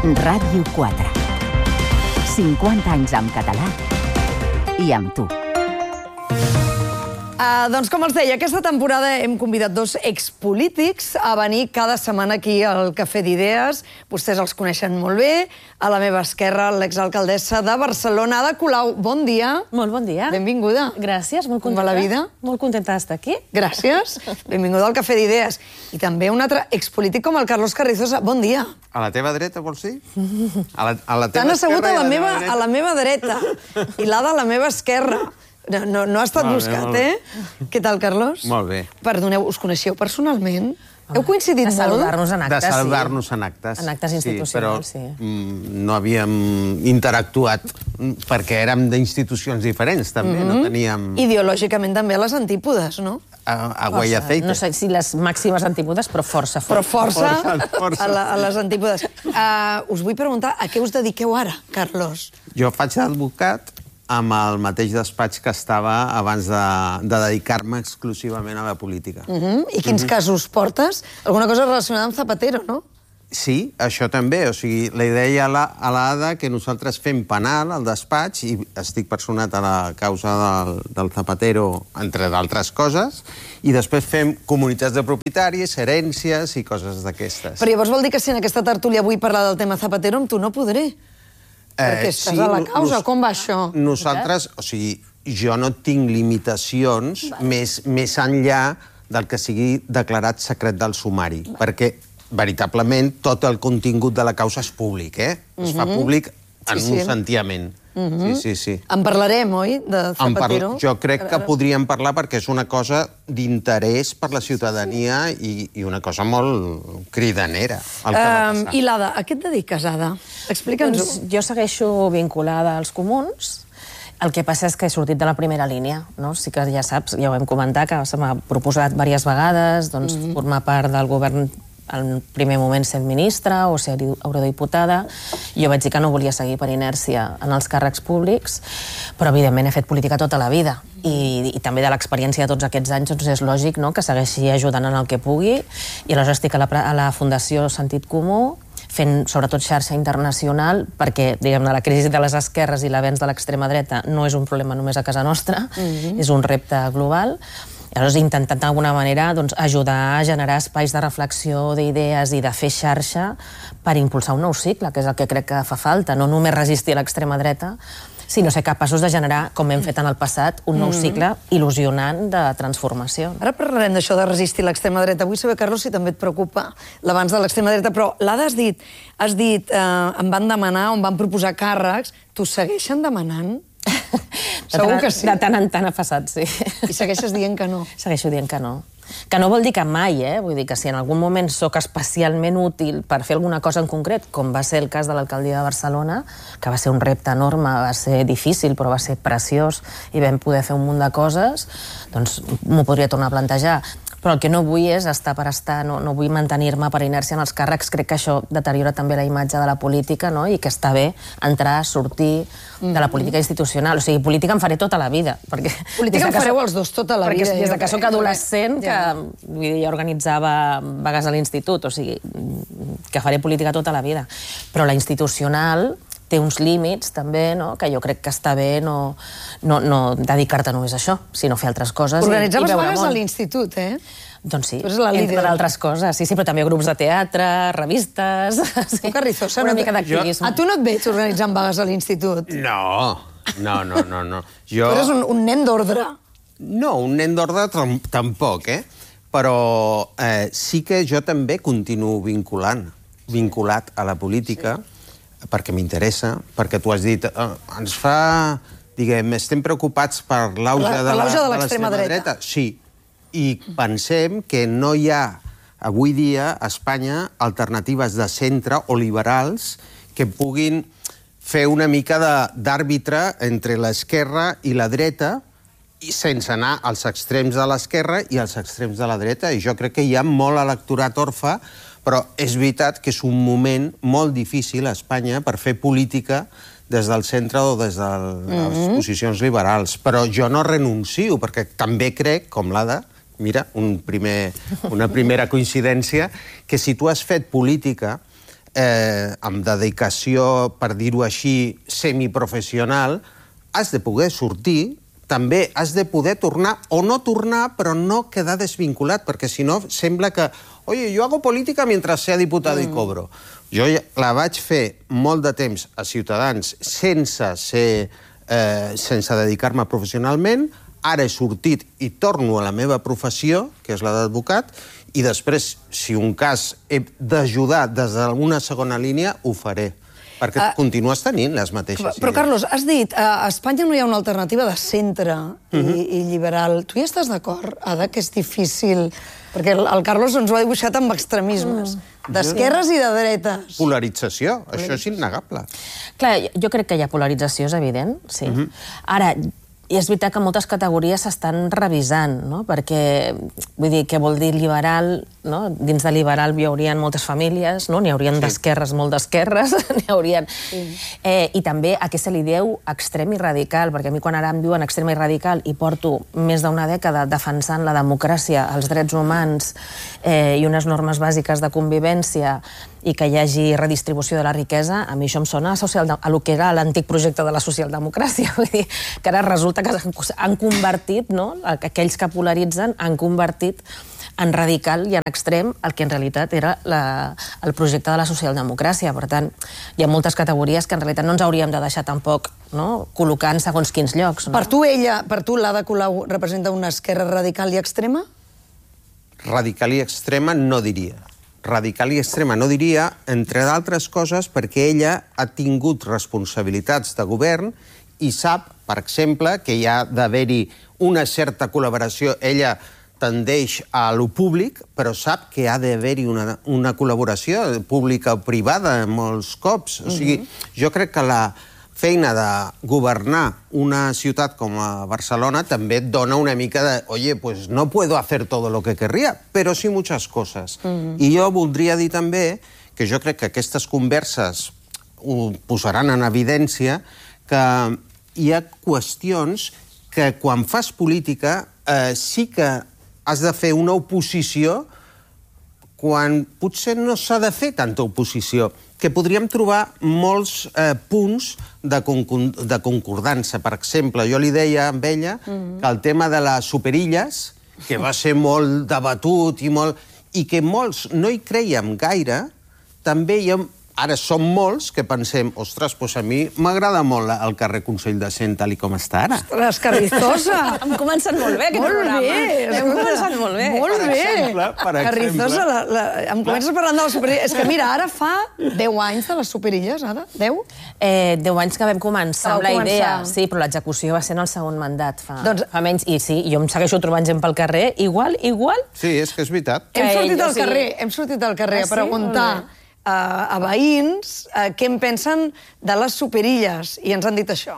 Ràdio 4. 50 anys en català i amb tu. Doncs com els deia, aquesta temporada hem convidat dos expolítics a venir cada setmana aquí al Cafè d'Idees. Vostès els coneixen molt bé. A la meva esquerra, l'exalcaldessa de Barcelona, Ada Colau. Bon dia. Molt bon dia. Benvinguda. Gràcies, molt contenta. Com va la vida? Molt contenta d'estar aquí. Gràcies. Benvinguda al Cafè d'Idees. I també un altre expolític com el Carlos Carrizosa. Bon dia. A la teva dreta, vols dir? A la teva T'han assegut esquerra a la meva dreta i l'Ada a la meva esquerra. No ha estat buscat, eh? Què tal, Carlos? Molt bé. Perdoneu, us coneixeu personalment? Heu coincidit molt? De saludar-nos en actes, de saludar-nos en actes. En actes institucionals, sí. Però no havíem interactuat perquè érem d'institucions diferents, també. No teníem... Ideològicament també a les antípodes, no? Agua y aceite. No sé si les màximes antípodes, però força. Però força a les antípodes. Us vull preguntar a què us dediqueu ara, Carlos? Jo faig d'advocat amb el mateix despatx que estava abans de dedicar-me exclusivament a la política. I quins casos portes? Alguna cosa relacionada amb Zapatero, no? Sí, això també. O sigui, li deia a l'Ada que nosaltres fem penal al despatx i estic personat a la causa del Zapatero, entre d'altres coses, i després fem comunitats de propietaris, herències i coses d'aquestes. Però llavors vol dir que si en aquesta tertúlia vull parlar del tema Zapatero, amb tu no podré? Perquè estàs a la causa, com va això? Nosaltres, o sigui, jo no tinc limitacions més enllà del que sigui declarat secret del sumari, perquè veritablement tot el contingut de la causa és públic, eh? Es fa públic en un sentiment. Sí. En parlarem, oi, de Zapatero? Jo crec que podríem parlar perquè és una cosa d'interès per la ciutadania i una cosa molt cridanera. I l'Ada, a què et dediques, Ada? Explica'ns-ho. Jo segueixo vinculada als comuns. El que passa és que he sortit de la primera línia, no? Sí que ja saps, ja ho vam comentar, que se m'ha proposat diverses vegades formar part del govern al primer moment sent ministra o ser eurodiputada. Jo vaig dir que no volia seguir per inèrcia en els càrrecs públics, però evidentment he fet política tota la vida i també de l'experiència de tots aquests anys doncs és lògic, no?, que segueixi ajudant en el que pugui, i aleshores estic a la Fundació Sentit Comú fent sobretot xarxa internacional perquè, diguem-ne, la crisi de les esquerres i l'avenç de l'extrema dreta no és un problema només a casa nostra, és un repte global. I aleshores he intentat d'alguna manera ajudar a generar espais de reflexió, d'idees i de fer xarxa per impulsar un nou cicle, que és el que crec que fa falta, no només resistir a l'extrema dreta, sinó ser capaços de generar, com hem fet en el passat, un nou cicle il·lusionant de transformació. Ara parlarem d'això de resistir l'extrema dreta. Vull saber, Carlos, si també et preocupa l'avanç de l'extrema dreta, però l'Ada has dit, em van demanar, em van proposar càrrecs, t'ho segueixen demanant? Segur que sí. De tant en tant ha passat, sí. I segueixes dient que no? Segueixo dient que no. Que no vol dir que mai, vull dir que si en algun moment sóc especialment útil per fer alguna cosa en concret, com va ser el cas de l'alcaldia de Barcelona, que va ser un repte enorme, va ser difícil, però va ser preciós i vam poder fer un munt de coses, doncs m'ho podria tornar a plantejar. Però el que no vull és estar per estar, no vull mantenir-me per inèrcia en els càrrecs. Crec que això deteriora també la imatge de la política, no?, i que està bé entrar, sortir de la política institucional. O sigui, política en faré tota la vida. Política en fareu els dos tota la vida. Perquè des que soc adolescent, que jo organitzava vagues a l'institut, o sigui, que faré política tota la vida. Però la institucional té uns límits, també, que jo crec que està bé no dedicar-te només a això, sinó fer altres coses. Organitzaves vagues a l'institut, eh? Doncs sí, entre d'altres coses. Sí, però també grups de teatre, revistes... Carrizosa, una mica d'activisme. A tu no et veig organitzant vagues a l'institut? No. Tu eres un nen d'ordre. No, un nen d'ordre tampoc, però sí que jo també continuo vinculat a la política, perquè m'interessa, perquè tu has dit, ens fa, diguem, estem preocupats per l'auge de l'extrema dreta. Sí, i pensem que no hi ha avui dia a Espanya alternatives de centre o liberals que puguin fer una mica d'àrbitre entre l'esquerra i la dreta i sense anar als extrems de l'esquerra i als extrems de la dreta. I jo crec que hi ha molt electorat orfe, però és veritat que és un moment molt difícil a Espanya per fer política des del centre o des de les posicions liberals. Però jo no renuncio, perquè també crec, com l'Ada, mira, una primera coincidència, que si tu has fet política amb dedicació, per dir-ho així, semiprofessional, has de poder sortir, també has de poder tornar o no tornar, però no quedar desvinculat, perquè si no sembla que, oye, yo hago política mientras sea diputado y cobro. Jo la vaig fer molt de temps a Ciutadans sense dedicar-me professionalment, ara he sortit i torno a la meva professió, que és la d'advocat, i després, si un cas he d'ajudar des d'alguna segona línia, ho faré. Perquè continues tenint les mateixes idees. Però, Carlos, has dit, a Espanya no hi ha una alternativa de centre i liberal. Tu hi estàs d'acord, Ada, que és difícil? Perquè el Carlos ens ho ha dibuixat amb extremismes, d'esquerres i de dretes. Polarització, això és innegable. Clar, jo crec que hi ha polarització, és evident, sí. Ara, i és veritat que moltes categories s'estan revisant, no? Perquè, vull dir, què vol dir liberal, no? Dins de liberal hi haurien moltes famílies, no? N'hi haurien d'esquerres, molt d'esquerres, n'hi haurien... I també a què se li deu extrem i radical, perquè a mi quan ara em diuen extrem i radical i porto més d'una dècada defensant la democràcia, els drets humans i unes normes bàsiques de convivència i que hi hagi redistribució de la riquesa, a mi això em sona a lo que era l'antic projecte de la socialdemocràcia. Vull dir, que ara resulta que han convertit, no? Aquells que polaritzen han convertit en radical i en extrem el que en realitat era el projecte de la socialdemocràcia. Per tant, hi ha moltes categories que en realitat no ens hauríem de deixar tampoc col·locar en segons quins llocs. Per tu l'Ada Colau representa una esquerra radical i extrema? Radical i extrema no diria. Radical i extrema no diria, entre d'altres coses, perquè ella ha tingut responsabilitats de govern i sap, per exemple, que hi ha d'haver-hi una certa col·laboració. Ella tendeix a lo públic, però sap que ha d'haver-hi una col·laboració pública o privada molts cops. O sigui, jo crec que la feina de governar una ciutat com a Barcelona també et dona una mica de, oye, pues no puedo hacer todo lo que querría, pero sí muchas cosas. I jo voldria dir també que jo crec que aquestes converses ho posaran en evidència que hi ha qüestions que quan fas política sí que has de fer una oposició quan potser no s'ha de fer tanta oposició, que podríem trobar molts punts de concordança. Per exemple, jo li deia amb ella que el tema de les superilles, que va ser molt debatut i que molts no hi creiem gaire, també hi ha... Ara som molts que pensem, ostres, doncs a mi m'agrada molt el carrer Consell de Cent tal com està ara. Ostres, Carrizosa! Hem començat molt bé, aquest programa. Hem començat molt bé. Molt bé. Carrizosa, em comences parlant de les superilles. És que mira, ara fa 10 anys de les superilles, ara? 10? 10 anys que vam començar amb la idea, sí, però l'execució va ser en el segon mandat, fa menys. I sí, jo em segueixo trobant gent pel carrer, igual. Sí, és que és veritat. Hem sortit al carrer a preguntar a veïns què en pensen de les superilles, i ens han dit això.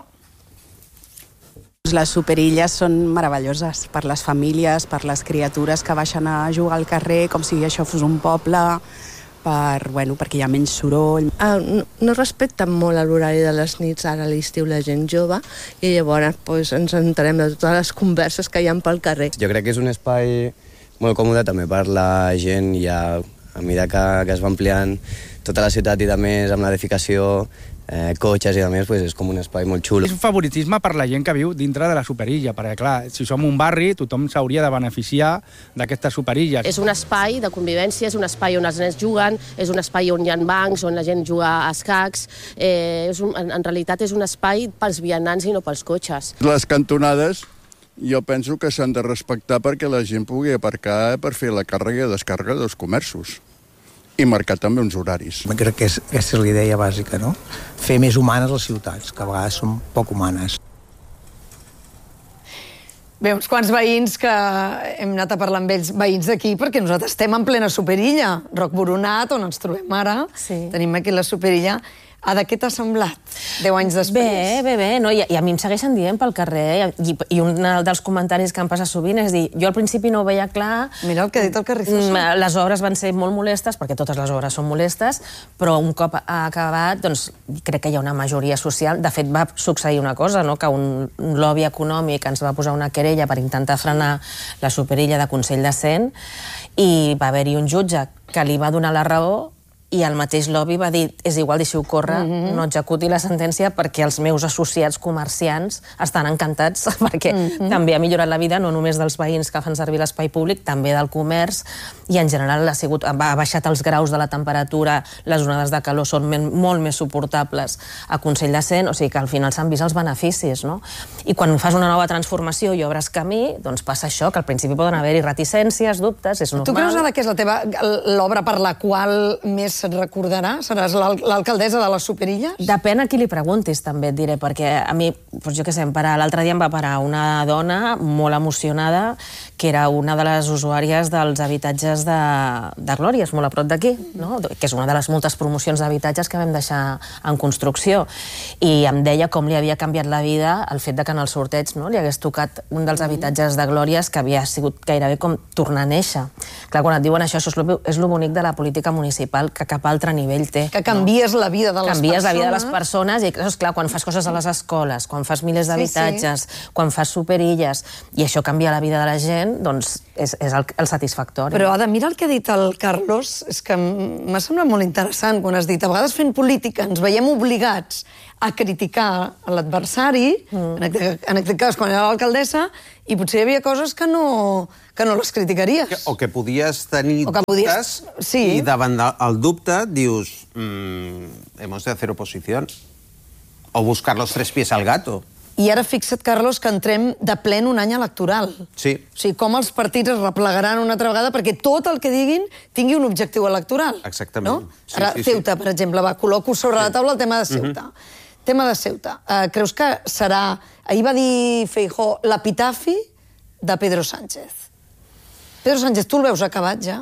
Les superilles són meravelloses per les famílies, per les criatures que baixen a jugar al carrer, com si això fos un poble, perquè hi ha menys soroll. No respecten molt l'horari de les nits ara a l'estiu la gent jove, i llavors ens enterem de totes les converses que hi ha pel carrer. Jo crec que és un espai molt còmode també per la gent, i a mesura que es va ampliant tota la ciutat i, a més, amb l'edificació, cotxes i a més, és com un espai molt xulo. És un favoritisme per la gent que viu dintre de la superilla, perquè, clar, si som un barri, tothom s'hauria de beneficiar d'aquestes superilles. És un espai de convivència, és un espai on els nens juguen, és un espai on hi ha bancs, on la gent juga a escacs. En realitat és un espai pels vianants i no pels cotxes. Les cantonades jo penso que s'han de respectar perquè la gent pugui aparcar per fer la càrrega i descàrrega dels comerços i marcar també uns horaris. Crec que aquesta és la idea bàsica, no? Fer més humanes les ciutats, que a vegades són poc humanes. Bé, uns quants veïns que hem anat a parlar amb ells, veïns d'aquí, perquè nosaltres estem en plena superilla. Roc Boronat, on ens trobem ara, tenim aquí la superilla. Ada, què t'ha semblat 10 anys després? Bé, no? I a mi em segueixen dient pel carrer, i un dels comentaris que em passa sovint és dir, jo al principi no ho veia clar... Mira el que ha dit el Carrizosa. Les obres van ser molt molestes, perquè totes les obres són molestes, però un cop ha acabat, doncs crec que hi ha una majoria social. De fet, va succeir una cosa, que un lobby econòmic ens va posar una querella per intentar frenar la superilla de Consell de Cent, i va haver-hi un jutge que li va donar la raó, i el mateix lobby va dir és igual, deixi-ho córrer, no executi la sentència perquè els meus associats comerciants estan encantats perquè també ha millorat la vida no només dels veïns que fan servir l'espai públic, també del comerç, i en general ha baixat els graus de la temperatura, les onades de calor són molt més suportables a Consell de Cent, o sigui que al final s'han vist els beneficis, no? I quan fas una nova transformació i obres camí, doncs passa això, que al principi poden haver-hi reticències, dubtes, és normal. Tu creus ara que és l'obra per la qual més se't recordarà? Seràs l'alcaldessa de les Superilles? Depèn a qui li preguntis, també et diré, perquè a mi, jo què sé, l'altre dia em va parar una dona molt emocionada, que era una de les usuàries dels habitatges de Glòries, molt a prop d'aquí, que és una de les moltes promocions d'habitatges que vam deixar en construcció. I em deia com li havia canviat la vida el fet que en el sorteig li hagués tocat un dels habitatges de Glòries que havia sigut gairebé com tornar a néixer. Clar, quan et diuen això és lo bonic de la política municipal, que cap altre nivell té. Que canvies la vida de les persones. Canvies la vida de les persones i, clar, quan fas coses a les escoles, quan fas milers d'habitatges, quan fas superilles, i això canvia la vida de la gent, doncs és el satisfactori. Però, Ada, mira el que ha dit el Carlos, és que m'ha semblat molt interessant quan has dit, a vegades fent política ens veiem obligats a criticar l'adversari, en aquest cas quan era l'alcaldessa, i potser hi havia coses que no les criticaries. O que podies tenir dubtes i davant del dubte dius hemos de hacer oposición o buscar los tres pies al gato. I ara fixa't, Carlos, que entrem de ple en un any electoral. Sí. O sigui, com els partits es replegaran una altra vegada perquè tot el que diguin tingui un objectiu electoral. Exactament. Ara, Ceuta, per exemple, col·loco sobre la taula el tema de Ceuta. Tema de Ceuta. Creus que serà, ahir va dir Feijóo, l'epitafi de Pedro Sánchez? Pedro Sánchez, tu el veus acabat ja?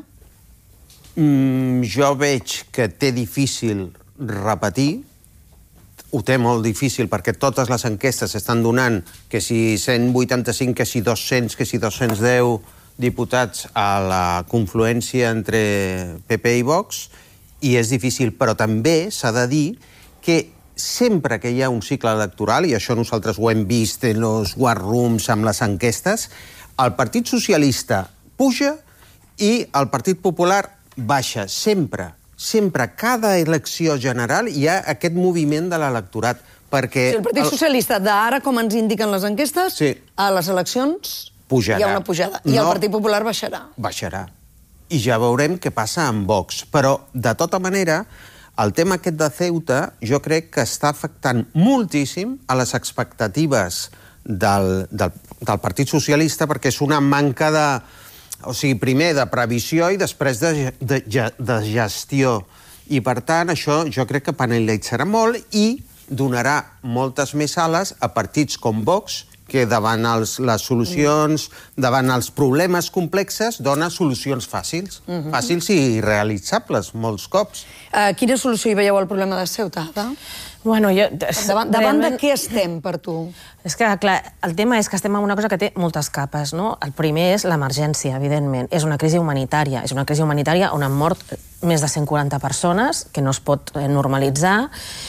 Jo veig que té difícil repetir, ho té molt difícil perquè totes les enquestes estan donant que si 185, que si 200, que si 210 diputats a la confluència entre PP i Vox, i és difícil, però també s'ha de dir que sempre que hi ha un cicle electoral, i això nosaltres ho hem vist en els war rooms amb les enquestes, el Partit Socialista puja i el Partit Popular baixa, sempre. Sempre, cada elecció general hi ha aquest moviment de l'electorat, perquè... Si el Partit Socialista d'ara, com ens indiquen les enquestes, a les eleccions hi ha una pujada. I el Partit Popular baixarà. Baixarà. I ja veurem què passa amb Vox. Però, de tota manera, el tema aquest de Ceuta jo crec que està afectant moltíssim a les expectatives del Partit Socialista, perquè és una manca de... O sigui, primer de previsió i després de gestió. I, per tant, això jo crec que penalitzarà molt i donarà moltes més ales a partits com Vox, que davant les solucions, davant els problemes complexes, dona solucions fàcils. Fàcils i realitzables, molts cops. Quina solució hi veieu al problema de Ceuta, Ada? Bueno, davant de què estem, per tu? És que, clar, el tema és que estem en una cosa que té moltes capes, no? El primer és l'emergència, evidentment. És una crisi humanitària. És una crisi humanitària on han mort més de 140 persones, que no es pot normalitzar,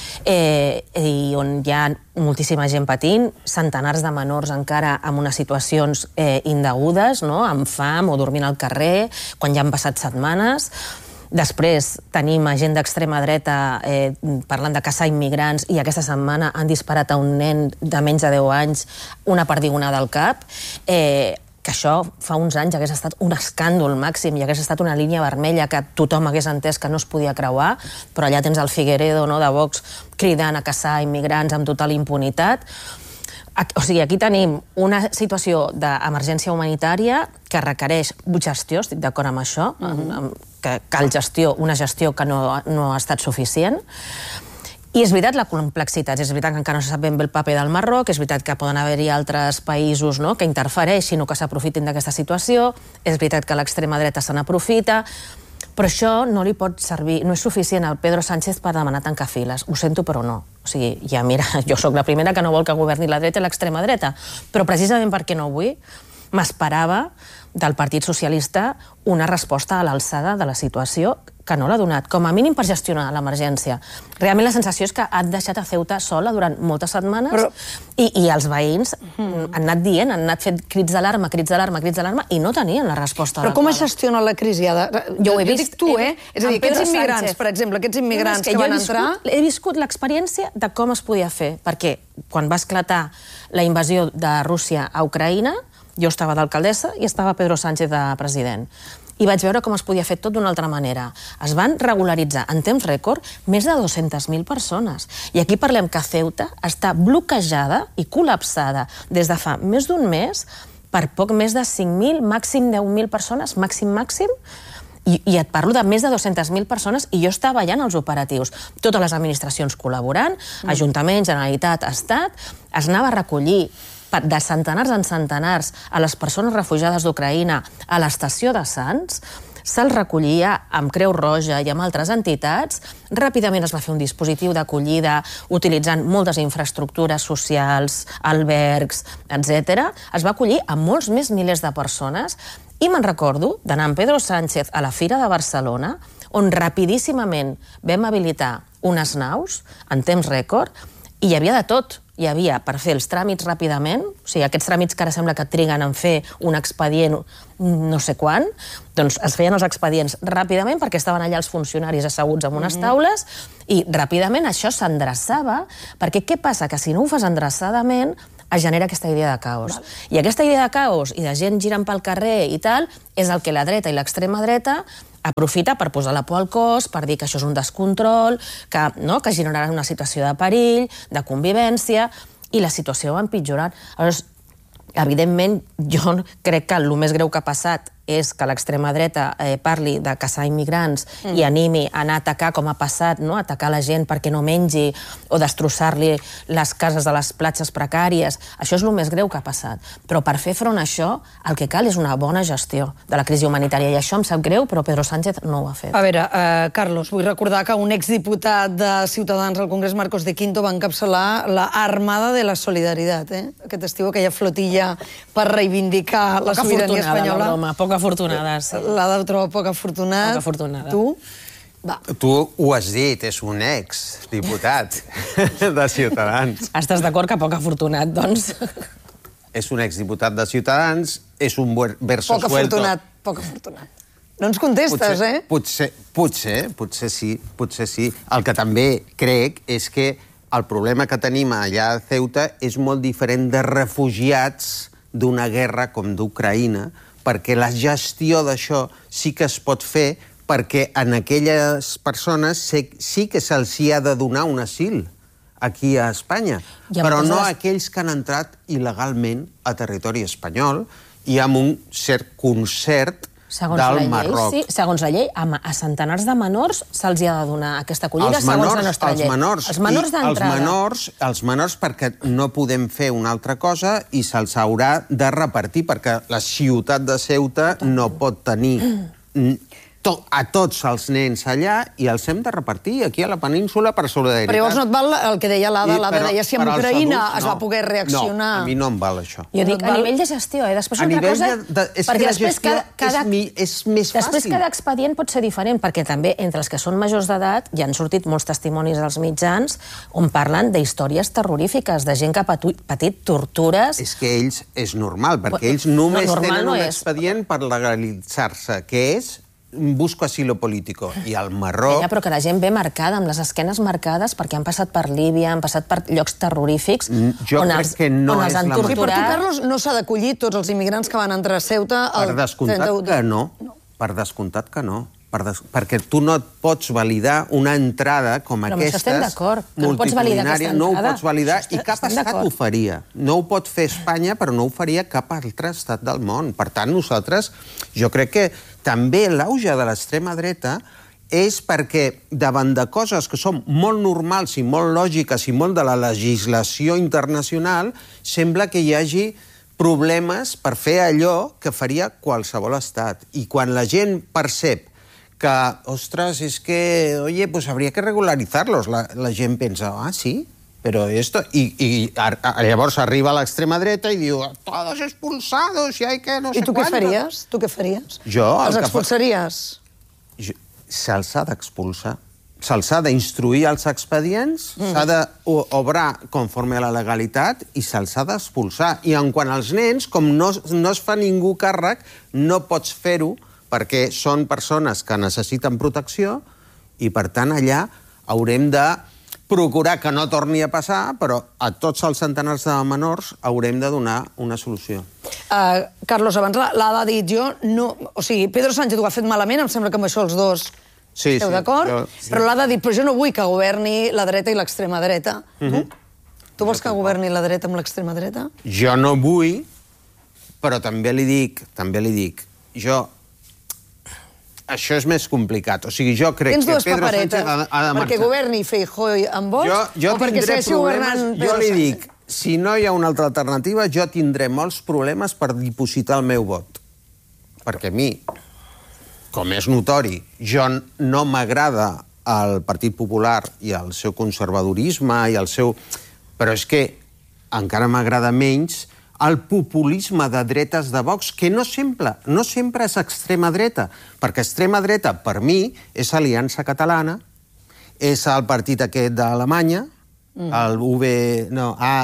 i on hi ha moltíssima gent patint, centenars de menors encara en unes situacions indegudes, amb fam o dormint al carrer, quan ja han passat setmanes. Després tenim gent d'extrema dreta parlant de caçar immigrants i aquesta setmana han disparat a un nen de menys de 10 anys una perdigonada al cap, que això fa uns anys hagués estat un escàndol màxim i hagués estat una línia vermella que tothom hagués entès que no es podia creuar, però allà tens el Figueredo de Vox cridant a caçar immigrants amb total impunitat. O sigui, aquí tenim una situació d'emergència humanitària que requereix gestió, estic d'acord amb això, que cal una gestió que no ha estat suficient. I és veritat la complexitat, és veritat que encara no se sap ben bé el paper del Marroc, és veritat que poden haver-hi altres països que interfereixin o que s'aprofitin d'aquesta situació, és veritat que l'extrema dreta se n'aprofita, però això no li pot servir, no és suficient al Pedro Sánchez per demanar tancar files. Ho sento, però no. O sigui, ja mira, jo sóc la primera que no vol que governi la dreta i l'extrema dreta, però precisament perquè no vull, m'esperava del Partit Socialista una resposta a l'alçada de la situació que no l'ha donat, com a mínim per gestionar l'emergència. Realment la sensació és que han deixat a Ceuta sola durant moltes setmanes i els veïns han anat dient, han anat fent crits d'alarma, i no tenien la resposta adequada. Però com es gestiona la crisi? Jo ho he vist, dic tu, És a dir, aquests immigrants, per exemple, aquests immigrants que van entrar... He viscut l'experiència de com es podia fer, perquè quan va esclatar la invasió de Rússia a Ucraïna, jo estava d'alcaldessa i estava Pedro Sánchez de president. I vaig veure com es podia fer tot d'una altra manera. Es van regularitzar en temps rècord més de 200.000 persones. I aquí parlem que Ceuta està bloquejada i col·lapsada des de fa més d'un mes per poc més de 5.000, màxim 10.000 persones, màxim, i et parlo de més de 200.000 persones i jo estava allà en els operatius. Totes les administracions col·laborant, Ajuntament, Generalitat, Estat, es anava a recollir de centenars en centenars a les persones refugiades d'Ucraïna a l'estació de Sants, se'ls recollia amb Creu Roja i amb altres entitats. Ràpidament es va fer un dispositiu d'acollida utilitzant moltes infraestructures socials, albergs, etc. Es va acollir a molts més milers de persones i me'n recordo d'anar amb Pedro Sánchez a la Fira de Barcelona, on rapidíssimament vam habilitar unes naus en temps rècord i hi havia de tot. Hi havia per fer els tràmits ràpidament, o sigui, aquests tràmits que ara sembla que triguen en fer un expedient no sé quan, doncs es feien els expedients ràpidament perquè estaven allà els funcionaris asseguts en unes taules i ràpidament això s'endreçava, perquè què passa? Que si no ho fas endreçadament es genera aquesta idea de caos. I aquesta idea de caos i de gent girant pel carrer i tal és el que la dreta i l'extrema dreta aprofita per posar la por al cos, per dir que això és un descontrol, que generarà una situació de perill, de convivència, i la situació va empitjorant. Aleshores, evidentment, jo crec que el més greu que ha passat és que l'extrema dreta parli de caçar immigrants i animi a anar a atacar, com ha passat, atacar la gent perquè no mengi o destrossar-li les cases de les platges precàries. Això és el més greu que ha passat. Però per fer front a això, el que cal és una bona gestió de la crisi humanitària. I això em sap greu, però Pedro Sánchez no ho ha fet. A veure, Carlos, vull recordar que un exdiputat de Ciutadans al Congrés, Marcos de Quinto, va encapçalar la Armada de la Solidaritat. Aquest estiu, aquella flotilla per reivindicar la sobirania espanyola. Poc afortunada, sí. La deu trobar poc afortunada. Poc afortunada. Tu? Va. Tu ho has dit, és un exdiputat de Ciutadans. Estàs d'acord que poc afortunat, doncs? És un exdiputat de Ciutadans, és un verso suelto. Poc afortunat. No ens contestes, Potser sí. El que també crec és que el problema que tenim allà a Ceuta és molt diferent de refugiats d'una guerra com d'Ucraïna, perquè la gestió d'això sí que es pot fer perquè en aquelles persones sí que se'ls ha de donar un asil aquí a Espanya, però no aquells que han entrat il·legalment a territori espanyol i amb un cert concert del Marroc. Sí, segons la llei, a centenars de menors se'ls ha de donar aquesta acollida segons la nostra llei. Els menors d'entrada. Els menors perquè no podem fer una altra cosa i se'ls haurà de repartir perquè la ciutat de Ceuta no pot tenir a tots els nens allà i els hem de repartir aquí a la península per solidaritat. Però llavors no et val el que deia l'Ada. L'Ada deia si amb Ucraïna es va poder reaccionar. No, a mi no em val això. Jo dic, a nivell de gestió, després una altra cosa... És que la gestió és més fàcil. Després cada expedient pot ser diferent, perquè també entre els que són majors d'edat ja han sortit molts testimonis als mitjans on parlen d'històries terrorífiques, de gent que ha patit tortures... És que ells és normal, perquè ells només tenen un expedient per legalitzar-se, que és busco asilo político. I al Marroc... Però que la gent ve marcada, amb les esquenes marcades, perquè han passat per Líbia, han passat per llocs terrorífics, jo crec que no és la manera. Per tu, Carlos, no s'ha d'acollir tots els immigrants que van entrar a Ceuta el 31 de... Per descomptat que no. Perquè tu no et pots validar una entrada com aquestes, multitudinària, no ho pots validar i cap estat ho faria. No ho pot fer Espanya, però no ho faria cap altre estat del món. Per tant, nosaltres, jo crec que també l'auge de l'extrema dreta és perquè davant de coses que són molt normals i molt lògiques i molt de la legislació internacional, sembla que hi hagi problemes per fer allò que faria qualsevol estat. I quan la gent percep que, ostres, és que, oye, pues habría que regularizarlos. La gent pensa, sí, però esto... I llavors arriba a l'extrema dreta i diu, todos expulsados, y hay que no sé quantos. I tu què faries? Jo... Els expulsaries? se'ls ha d'expulsar. Se'ls ha d'instruir els expedients, s'ha d'obrar conforme a la legalitat i se'ls ha d'expulsar. I en quant als nens, com no es fa ningú càrrec, no pots fer-ho perquè són persones que necessiten protecció i, per tant, allà haurem de procurar que no torni a passar, però a tots els centenars de menors haurem de donar una solució. Carlos, abans l'Ada ha dit jo... O sigui, Pedro Sánchez ho ha fet malament, em sembla que amb això els dos esteu d'acord, però l'Ada ha dit, però jo no vull que governi la dreta i l'extrema dreta. Tu vols que governi la dreta amb l'extrema dreta? Jo no vull, però també li dic, això és més complicat. O sigui, jo crec que Pedro Sánchez ha de marxar. Perquè governi Feijóo amb Vox o perquè segueixi governant Pedro Sánchez? Jo li dic, si no hi ha una altra alternativa, jo tindré molts problemes per dipositar el meu vot. Perquè a mi, com és notori, jo no m'agrada el Partit Popular i el seu conservadorisme i el seu... Però és que encara m'agrada menys el populisme de dretes de Vox, que no sempre és extrema dreta, perquè extrema dreta, per mi, és Aliança Catalana, és el partit aquest d'Alemanya, el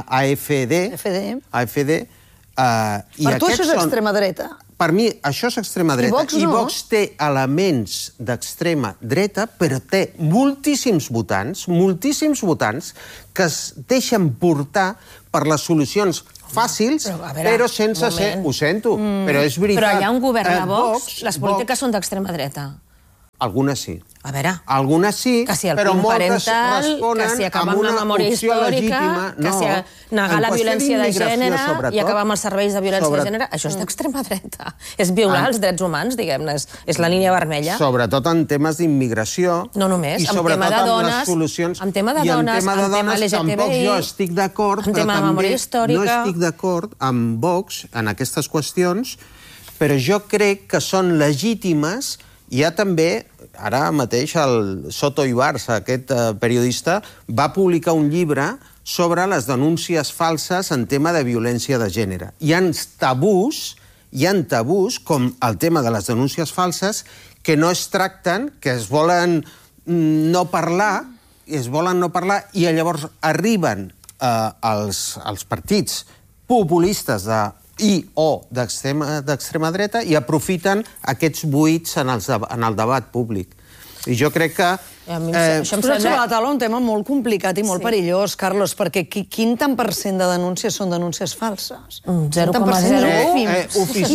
AfD. Per tu això és extrema dreta? Per mi això és extrema dreta. I Vox té elements d'extrema dreta, però té moltíssims votants que es deixen portar per les solucions fàcils, però sense ser... Ho sento, però és veritat. Però allà on governa Vox, les polítiques són d'extrema dreta. Algunes sí. A veure... Algunes sí, però moltes responen que si acabar amb la memòria històrica, que si negar la violència de gènere i acabar amb els serveis de violència de gènere, això és d'extrema dreta. És violar els drets humans, diguem-ne, és la línia vermella. Sobretot en temes d'immigració. No només, en tema de dones, en tema de dones, en tema LGTBI... Tampoc jo estic d'acord, però també no estic d'acord amb Vox en aquestes qüestions, però jo crec que són legítimes. Hi ha també, ara mateix, el Soto Ibarz, aquest periodista, va publicar un llibre sobre les denúncies falses en tema de violència de gènere. Hi ha tabús, com el tema de les denúncies falses, que no es tracten, que es volen no parlar, i llavors arriben als partits populistes o d'extrema dreta i aprofiten aquests buits en el debat públic. I jo crec que... Això em sembla sobre la taula un tema molt complicat i molt perillós, Carlos, perquè quin tant per cent de denúncies són denúncies falses? 0,01.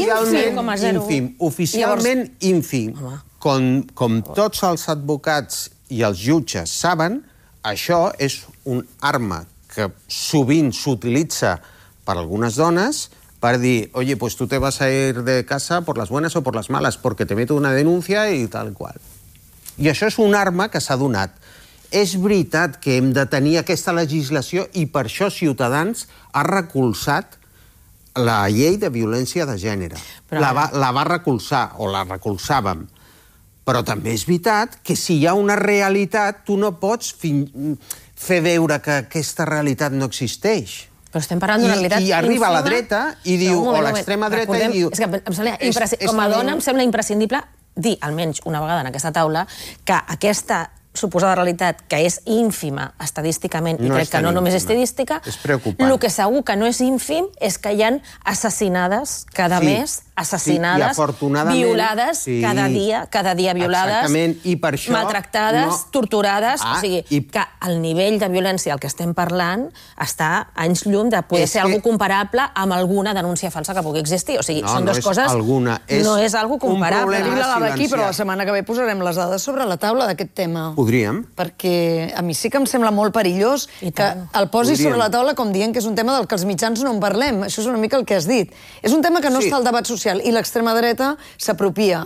Oficialment ínfim. Com tots els advocats i els jutges saben, això és un arma que sovint s'utilitza per algunes dones para decir, oye, pues tú te vas a ir de casa por las buenas o por las malas, porque te meto una denuncia y tal qual. I això és un arma que s'ha donat. És veritat que hem de tenir aquesta legislació i per això Ciutadans ha recolzat la llei de violència de gènere. La va recolzar, o la recolzàvem. Però també és veritat que si hi ha una realitat, tu no pots fer veure que aquesta realitat no existeix. Però estem parlant d'una realitat ínfima... I arriba la dreta i diu, o l'extrema dreta i diu... Com a dona em sembla imprescindible dir, almenys una vegada en aquesta taula, que aquesta suposada realitat, que és ínfima estadísticament, i crec que no només estadística, el que segur que no és ínfim és que hi ha assassinades cada mes, assassinades, violades cada dia violades, maltractades, torturades, o sigui, que el nivell de violència del que estem parlant està anys llum de poder ser algo comparable amb alguna denúncia falsa que pugui existir. O sigui, són dues coses... No és algo comparable. Però la setmana que ve posarem les dades sobre la taula d'aquest tema. Podríem. Perquè a mi sí que em sembla molt perillós que el posi sobre la taula com dient que és un tema del que els mitjans no en parlem. Això és una mica el que has dit. És un tema que no està al debat social i l'extrema dreta s'apropia.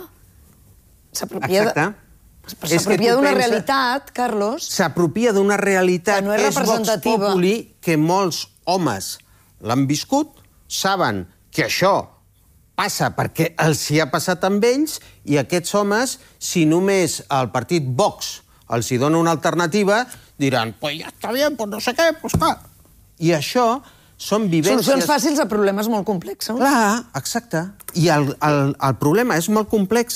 Exacte. S'apropia d'una realitat, Carlos... S'apropia d'una realitat que és Vox Populi, que molts homes l'han viscut, saben que això passa perquè els hi ha passat amb ells i aquests homes, si només el partit Vox els hi dona una alternativa, diran, pues ja està bé, pues no sé què, pues va. I això són vivències... Solucions fàcils a problemes molt complexos. Clar, exacte. I el problema és molt complex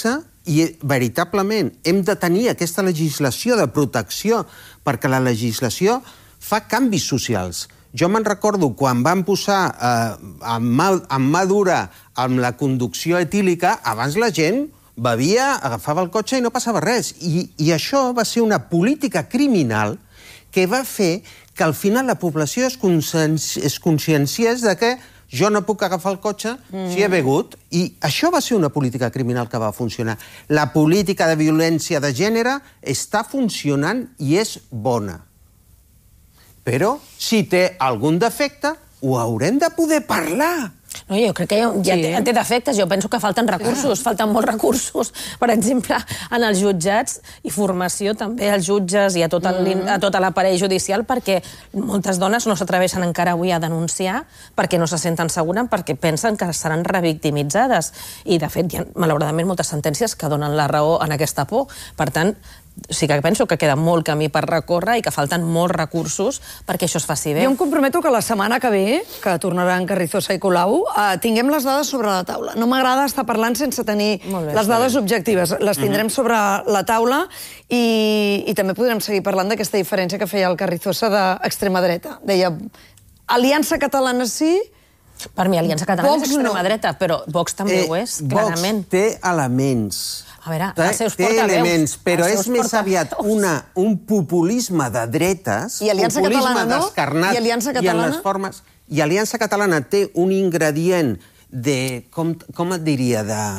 I veritablement hem de tenir aquesta legislació de protecció, perquè la legislació fa canvis socials. Jo me'n recordo quan van posar en mà dura amb la conducció etílica, abans la gent bevia, agafava el cotxe i no passava res. I això va ser una política criminal que va fer que al final la població es conscienciés de que jo no puc agafar el cotxe si he begut. I això va ser una política criminal que va funcionar. La política de violència de gènere està funcionant i és bona. Però si té algun defecte, ho haurem de poder parlar. No, jo crec que ja té defectes. Jo penso que falten recursos, falten molts recursos. Per exemple, en els jutjats i formació també als jutges i a tot l'aparell judicial, perquè moltes dones no s'atreveixen encara avui a denunciar perquè no se senten segures, perquè pensen que seran revictimitzades. I, de fet, hi ha, malauradament, moltes sentències que donen la raó en aquesta por. Per tant, sí que penso que queda molt camí per recórrer i que falten molts recursos perquè això es faci bé. Jo em comprometo que la setmana que ve, que tornaran Carrizosa i Colau, tinguem les dades sobre la taula. No m'agrada estar parlant sense tenir les dades objectives. Les tindrem sobre la taula i també podrem seguir parlant d'aquesta diferència que feia el Carrizosa d'extrema dreta. Deia, Aliança Catalana sí... Per mi, Aliança Catalana és extrema dreta, però Vox també ho és, clarament. Vox té elements. A veure, els seus portaveus... Té elements, però és més aviat un populisme de dretes, populisme descarnat i en les formes... I Aliança Catalana té un ingredient de... Com et diria?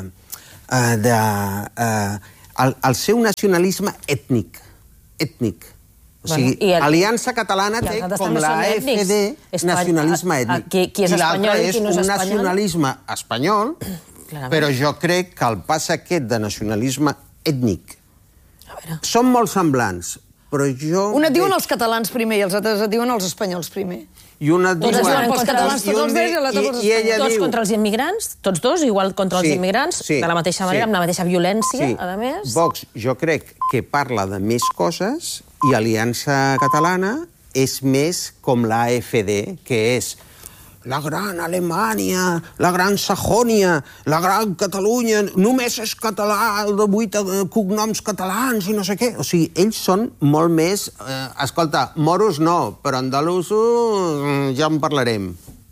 El seu nacionalisme ètnic. O sigui, Aliança Catalana té com la AFD nacionalisme ètnic. Qui és espanyol i qui no és espanyol? I l'altre és un nacionalisme espanyol, però jo crec que el pas aquest de nacionalisme ètnic són molt semblants, però jo... Un et diuen els catalans primer i els altres et diuen els espanyols primer. I un et diuen... Els catalans tots els ells i l'altre els espanyols. Tots contra els immigrants, tots dos, igual contra els immigrants, de la mateixa manera, amb la mateixa violència, a més. Vox, jo crec que parla de més coses i Aliança Catalana és més com la AFD, que és la gran Alemanya, la gran Sajònia, la gran Catalunya, només és català, el de 8 cognoms catalans i no sé què. O sigui, ells són molt més... Escolta, moros no, però andalusos ja en parlarem.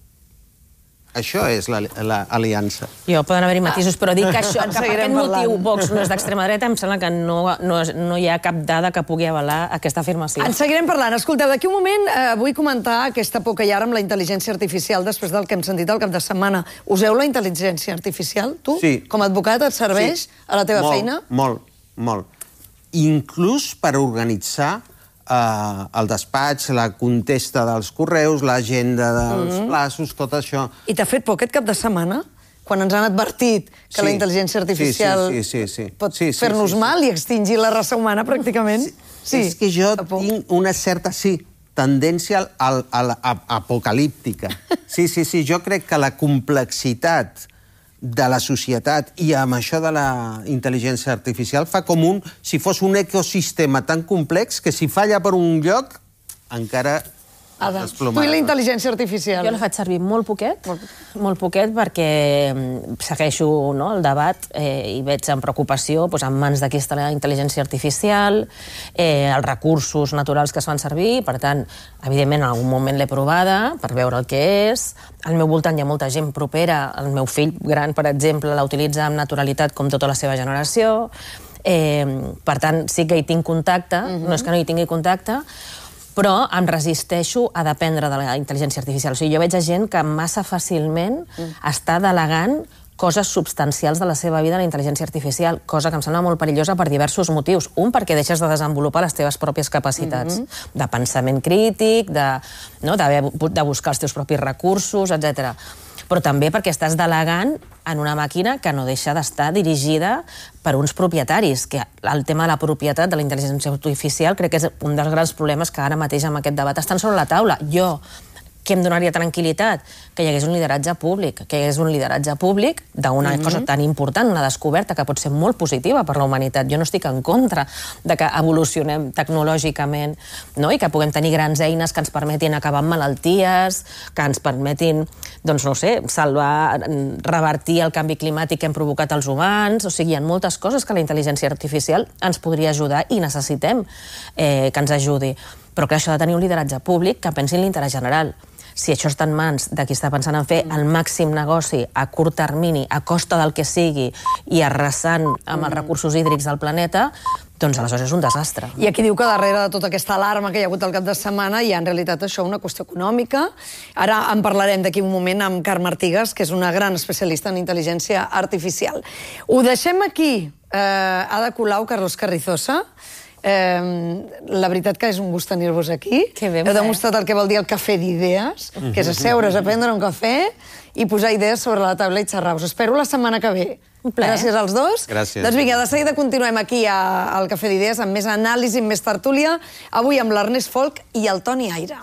Això és l'aliança. Poden haver-hi matisos, però dic que això, per aquest motiu Vox no és d'extrema dreta, em sembla que no hi ha cap dada que pugui avalar aquesta afirmació. En seguirem parlant. Escolteu, d'aquí un moment vull comentar aquesta por que hi ha amb la intel·ligència artificial després del que hem sentit el cap de setmana. Useu la intel·ligència artificial? Tu, com a advocat, et serveix a la teva feina? Molt. Inclús per organitzar el despatx, la contesta dels correus, l'agenda dels plaços, tot això. I t'ha fet por aquest cap de setmana? Quan ens han advertit que la intel·ligència artificial pot fer-nos mal i extingir la raça humana, pràcticament? És que jo tinc una certa, tendència apocalíptica. Sí, jo crec que la complexitat de la societat i amb això de la intel·ligència artificial fa com si fos un ecosistema tan complex que si falla per un lloc encara es plomara. Tu i la intel·ligència artificial? Jo la faig servir molt poquet perquè segueixo el debat i veig amb preocupació en mans de qui està la intel·ligència artificial, els recursos naturals que es fan servir, per tant, evidentment en algun moment l'he provada per veure el que és. Al meu voltant hi ha molta gent propera, el meu fill gran, per exemple, la utilitza amb naturalitat com tota la seva generació, per tant, sí que hi tinc contacte, no és que no hi tingui contacte, però em resisteixo a dependre de la intel·ligència artificial. O sigui, jo veig gent que massa fàcilment està delegant coses substancials de la seva vida a la intel·ligència artificial, cosa que em sembla molt perillosa per diversos motius. Un, perquè deixes de desenvolupar les teves pròpies capacitats de pensament crític, de buscar els teus propis recursos, etc. Però també perquè estàs delegant en una màquina que no deixa d'estar dirigida per uns propietaris, que el tema de la propietat de la intel·ligència artificial crec que és un dels grans problemes que ara mateix amb aquest debat estan sobre la taula. Jo Què em donaria tranquil·litat? Que hi hagués un lideratge públic, d'una cosa tan important, una descoberta que pot ser molt positiva per la humanitat. Jo no estic en contra de que evolucionem tecnològicament, no? I que puguem tenir grans eines que ens permetin acabar amb malalties, que ens permetin, doncs no sé, salvar, revertir el canvi climàtic que hem provocat els humans. O sigui, hi ha moltes coses que la intel·ligència artificial ens podria ajudar i necessitem que ens ajudi. Però clar, això ha de tenir un lideratge públic que pensi en l'interès general. Si això està en mans de qui està pensant en fer el màxim negoci a curt termini, a costa del que sigui, i arrasant amb els recursos hídrics del planeta, doncs aleshores és un desastre. I aquí diu que darrere de tota aquesta alarma que hi ha hagut el cap de setmana hi ha en realitat això una qüestió econòmica. Ara en parlarem d'aquí un moment amb Carme Artigas, que és una gran especialista en intel·ligència artificial. Ho deixem aquí. Ada Colau, Carlos Carrizosa. La veritat que és un gust tenir-vos aquí. Heu demostrat el que vol dir el cafè d'idees, que és asseure's a prendre un cafè i posar idees sobre la taula i xerrar. Us espero la setmana que ve. Gràcies als dos. Gràcies. Doncs vinga, de seguida continuem aquí al Cafè d'Idees amb més anàlisi, amb més tertúlia. Avui amb l'Ernest Folch i el Toni Aire.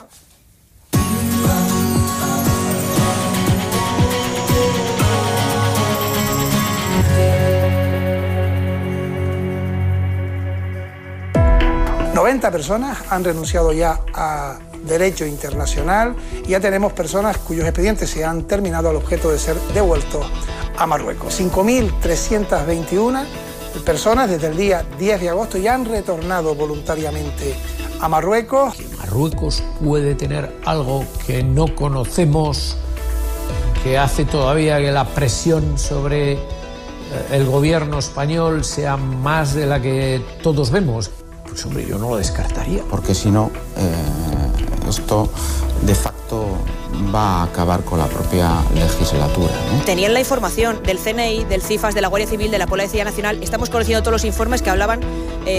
...90 personas han renunciado ya a derecho internacional y ya tenemos personas cuyos expedientes se han terminado al objeto de ser devueltos a Marruecos. 5.321 personas desde el día 10 de agosto ya han retornado voluntariamente a Marruecos. Marruecos puede tener algo que no conocemos, que hace todavía que la presión sobre el gobierno español sea más de la que todos vemos. Pues hombre, yo no lo descartaría. Porque si no, esto de facto va a acabar con la propia legislatura, ¿no? Tenían la información del CNI, del CIFAS, de la Guardia Civil, de la Policía Nacional. Estamos conociendo todos los informes que hablaban